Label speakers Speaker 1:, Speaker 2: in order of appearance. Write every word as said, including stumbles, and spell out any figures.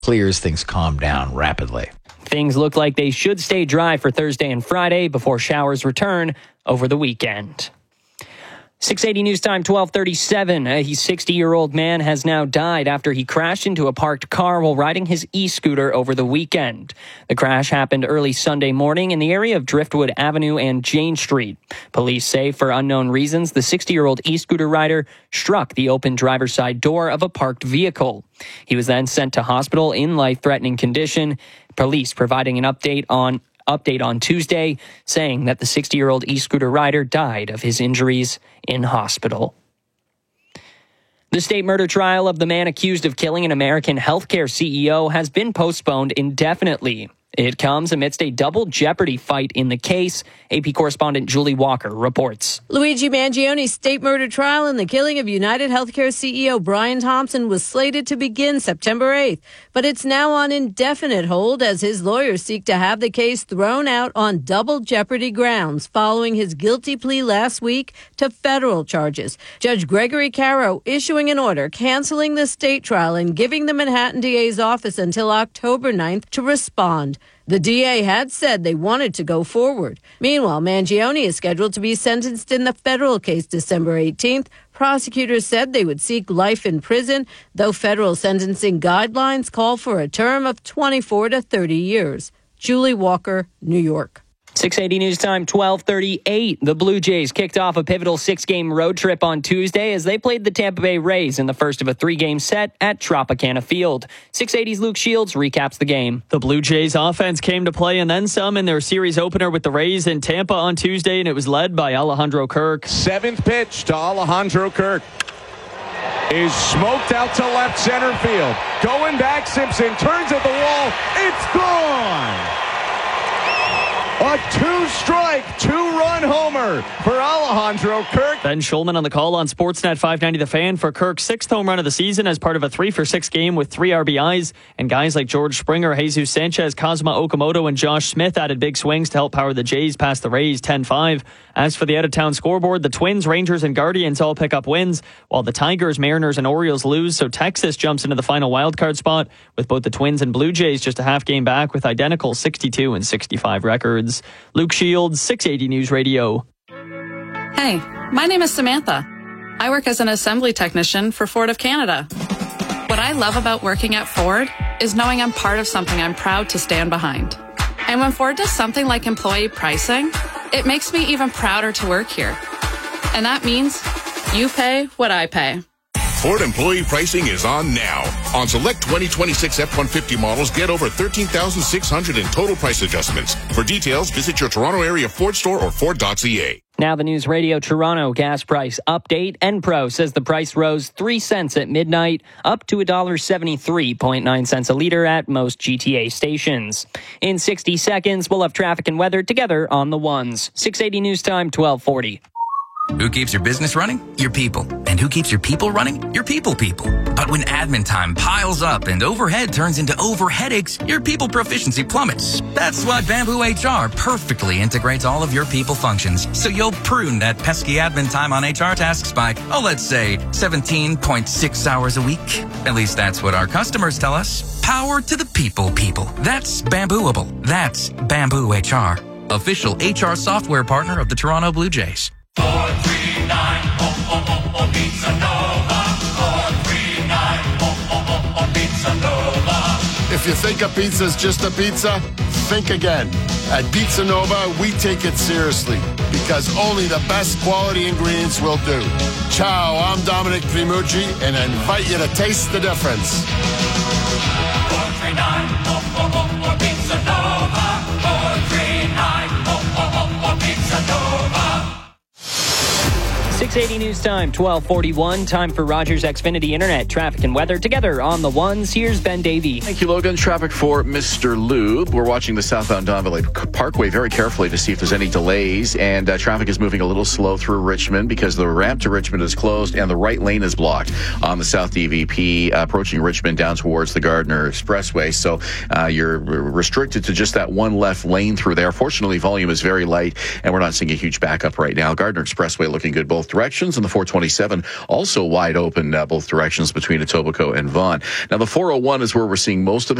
Speaker 1: clears, things calm down rapidly.
Speaker 2: Things look like they should stay dry for Thursday and Friday before showers return over the weekend. six eighty News Time, twelve thirty-seven. A sixty-year-old man has now died after he crashed into a parked car while riding his e-scooter over the weekend. The crash happened early Sunday morning in the area of Driftwood Avenue and Jane Street. Police say for unknown reasons, the sixty-year-old e-scooter rider struck the open driver's side door of a parked vehicle. He was then sent to hospital in life-threatening condition. Police providing an update on update on Tuesday, saying that the sixty-year-old e-scooter rider died of his injuries in hospital. The state murder trial of the man accused of killing an American healthcare C E O has been postponed indefinitely. It comes amidst a double jeopardy fight in the case. A P correspondent Julie Walker reports.
Speaker 3: Luigi Mangioni's state murder trial in the killing of United Healthcare C E O Brian Thompson was slated to begin September eighth, but it's now on indefinite hold as his lawyers seek to have the case thrown out on double jeopardy grounds following his guilty plea last week to federal charges. Judge Gregory Caro issuing an order canceling the state trial and giving the Manhattan D A's office until October ninth to respond. The D A had said they wanted to go forward. Meanwhile, Mangioni is scheduled to be sentenced in the federal case December eighteenth. Prosecutors said they would seek life in prison, though federal sentencing guidelines call for a term of twenty-four to thirty years. Julie Walker, New York.
Speaker 2: six eighty News Time, twelve thirty-eight. The Blue Jays kicked off a pivotal six-game road trip on Tuesday as they played the Tampa Bay Rays in the first of a three-game set at Tropicana Field. six eighty's Luke Shields recaps the game.
Speaker 4: The Blue Jays offense came to play and then some in their series opener with the Rays in Tampa on Tuesday, and it was led by Alejandro Kirk.
Speaker 5: Seventh pitch to Alejandro Kirk is smoked out to left center field. Going back, Simpson turns at the wall. It's gone! A two-strike, two-run homer for Alejandro Kirk.
Speaker 4: Ben Schulman on the call on Sportsnet five ninety The Fan for Kirk's sixth home run of the season as part of a three for six game with three R B Is. And guys like George Springer, Jesus Sanchez, Cosma Okamoto, and Josh Smith added big swings to help power the Jays past the Rays ten five. As for the out-of-town scoreboard, the Twins, Rangers, and Guardians all pick up wins, while the Tigers, Mariners, and Orioles lose. So Texas jumps into the final wildcard spot with both the Twins and Blue Jays just a half game back with identical sixty-two and sixty-five records. Luke Shields, six eighty News Radio.
Speaker 6: Hey, my name is Samantha. I work as an assembly technician for Ford of Canada. What I love about working at Ford is knowing I'm part of something I'm proud to stand behind. And when Ford does something like employee pricing, it makes me even prouder to work here. And that means you pay what I pay.
Speaker 7: Ford employee pricing is on now. On select twenty twenty-six F one fifty models, get over thirteen thousand six hundred in total price adjustments. For details, visit your Toronto area Ford store or Ford dot C A.
Speaker 2: Now the News Radio Toronto gas price update. Enpro says the price rose three cents at midnight, up to one dollar seventy-three point nine cents a liter at most G T A stations. In sixty seconds, we'll have traffic and weather together on the ones. six eighty News Time, twelve forty.
Speaker 8: Who keeps your business running? Your people. And who keeps your people running? Your people people. But when admin time piles up and overhead turns into over headaches, your people proficiency plummets. That's why Bamboo H R perfectly integrates all of your people functions, so you'll prune that pesky admin time on H R tasks by, oh, let's say seventeen point six hours a week. At least that's what our customers tell us. Power to the people people. That's Bambooable. That's Bamboo H R. Official H R software partner of the Toronto Blue Jays.
Speaker 9: four three nine, oh, oh, oh, oh, Pizza Nova. four three nine, oh, oh, oh, oh, Pizza Nova.
Speaker 10: If you think a pizza's just a pizza, think again. At Pizza Nova, we take it seriously because only the best quality ingredients will do. Ciao, I'm Dominic Primucci, and I invite you to taste the difference.
Speaker 9: four three nine, oh, oh, oh, oh, Pizza Nova. four three nine, oh, oh, oh, oh, Pizza Nova.
Speaker 2: six eighty News Time, twelve forty-one. Time for Rogers Xfinity Internet traffic and weather together on the ones. Here's Ben Davey.
Speaker 11: Thank you, Logan. Traffic for Mister Lube. We're watching the southbound Don Valley Parkway very carefully to see if there's any delays. And uh, traffic is moving a little slow through Richmond because the ramp to Richmond is closed and the right lane is blocked on the South D V P uh, approaching Richmond down towards the Gardner Expressway. So uh, you're restricted to just that one left lane through there. Fortunately, volume is very light and we're not seeing a huge backup right now. Gardner Expressway looking good both directions. directions, and the four twenty-seven also wide open uh, both directions between Etobicoke and Vaughan. Now, the four oh one is where we're seeing most of the